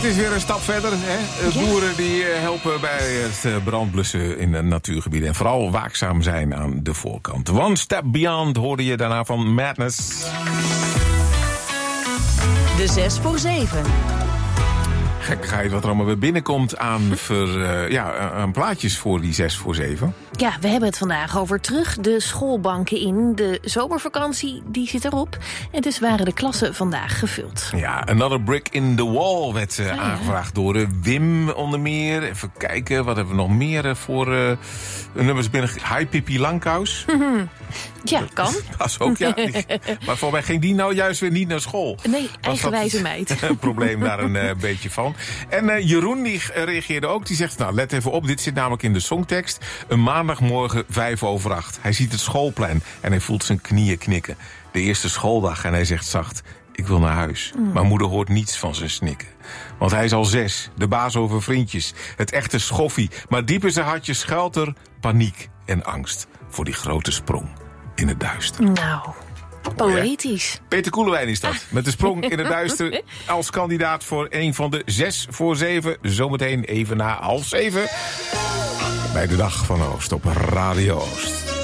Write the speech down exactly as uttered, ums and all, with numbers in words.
is weer een stap verder. Hè? Ja. Boeren die helpen bij het brandblussen in de natuurgebieden. En vooral waakzaam zijn aan de voorkant. One Step Beyond hoorde je daarna van Madness. De zes voor zeven. Gekkigheid wat er allemaal weer binnenkomt aan, ver, uh, ja, aan plaatjes voor die zes voor zeven. Ja, we hebben het vandaag over terug de schoolbanken in. De zomervakantie die zit erop. En dus waren de klassen vandaag gevuld. Ja, Another Brick in the Wall werd uh, Ah, ja. aangevraagd door uh, Wim onder meer. Even kijken, wat hebben we nog meer uh, voor uh, nummers binnen. Hi Pippi Langkous. Ja, kan. Dat ook, ja. Maar voor mij ging die nou juist weer niet naar school. Nee, Was eigenwijze dat meid. een probleem daar een uh, beetje van. En uh, Jeroen die uh, reageerde ook. Die zegt, nou let even op, dit zit namelijk in de songtekst. Een maandagmorgen vijf over acht. Hij ziet het schoolplein en hij voelt zijn knieën knikken. De eerste schooldag en hij zegt zacht, ik wil naar huis. Mm. Maar moeder hoort niets van zijn snikken. Want hij is al zes, de baas over vriendjes. Het echte schoffie. Maar diep in zijn hartje schuilt er paniek en angst voor die grote sprong in het duister. Nou, poëtisch. Peter Koelewijn is dat. Met de sprong in het duister als kandidaat voor een van de zes voor zeven. Zometeen even na half zeven. Bij de Dag van Oost op Radio Oost.